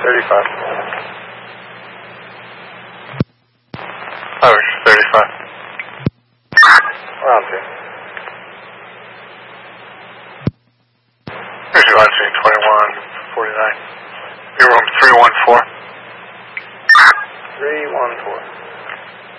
35. Orange 35. Round 2. Here's your launching 2149. Your room 314. 314.